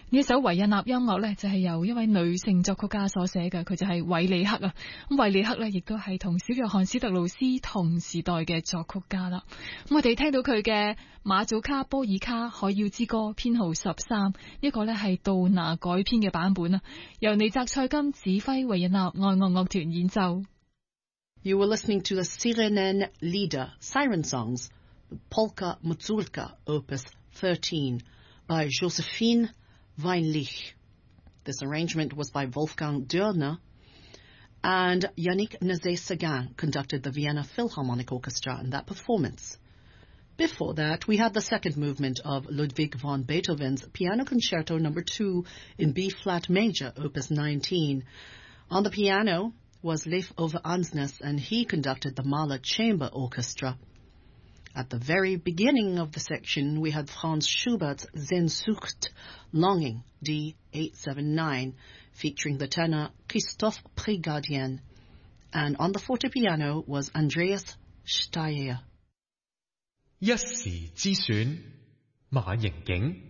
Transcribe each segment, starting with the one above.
呢一首維也納音樂呢，就係由一位女性作曲家所寫嘅，佢就係韋里克啊。咁韋里克呢，亦都係同小約翰史特勞斯同時代嘅作曲家啦。咁我哋聽到佢嘅馬祖卡波爾卡海妖之歌編號13，呢個呢係杜拿改編嘅版本啊，由尼澤塞金指揮維也納愛樂樂團演奏。 You were listening to the Sirenen Lieder, Siren Songs, Polka Mazurka, Opus 13, by Josephine Weinlich. This arrangement was by Wolfgang Dörner, and Yannick Nézet-Séguin conducted the Vienna Philharmonic Orchestra in that performance. Before that, we had the second movement of Ludwig van Beethoven's Piano Concerto No. 2 in B-flat major, Opus 19. On the piano was Leif Ove Ansnes, and he conducted the Mahler Chamber Orchestra. At the very beginning of the section, we had Franz Schubert's Sehnsucht, Longing, D879, featuring the tenor Christophe Prigardien. And on the fortepiano was Andreas Steyr. 一時之選，馬盈景。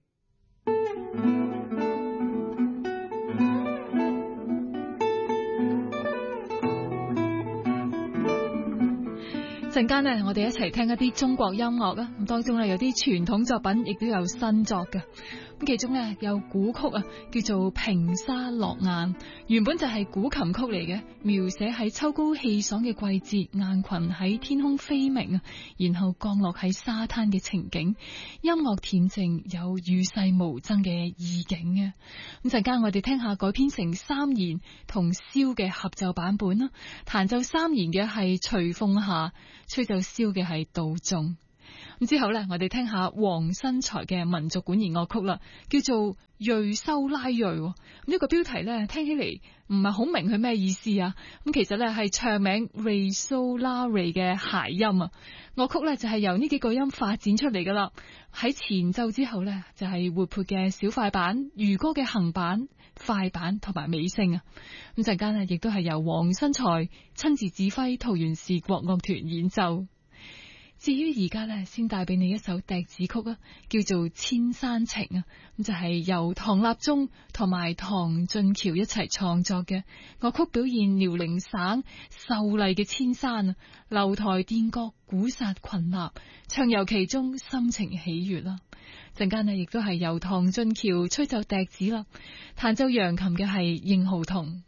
陣間呢，我哋一齊聽一啲中國音樂啊！咁當中呢，有啲傳統作品，亦都有新作嘅。咁其中呢，有古曲啊，叫做《平沙落雁》，原本就係古琴曲嚟嘅，描寫喺秋高氣爽嘅季節，雁群喺天空飛鳴啊，然後降落喺沙灘嘅情景，音樂恬靜，有與世無爭嘅意境嘅。咁陣間我哋聽下改編成三弦同簫嘅合奏版本啦，彈奏三弦嘅係徐鳳霞，吹奏簫嘅係杜仲。咁之後呢，我哋聽下黃新才嘅民族管弦樂曲啦，叫做《瑞修拉瑞》。呢個標題呢，聽起嚟唔係好明佢咩意思啊。咁其實呢，係唱名瑞修拉瑞嘅諧音啊。樂曲呢，就係由呢幾個音發展出嚟噶啦。喺前奏之後呢，就係活潑嘅小快板、漁歌嘅行板、快板同埋尾聲啊。咁陣間呢，亦都係由黃新才親自指揮桃園市國樂團演奏。至於而家呢，先帶俾你一首笛子曲啊，叫做《千山情》啊，咁就係由唐立宗同埋唐俊橋一齊創作嘅樂曲，表現遼寧省秀麗嘅千山啊，樓台殿閣古剎群立，暢遊其中，心情喜悅啦。陣間呢，亦都係由唐俊橋吹奏笛子啦，彈奏揚琴嘅係應浩彤。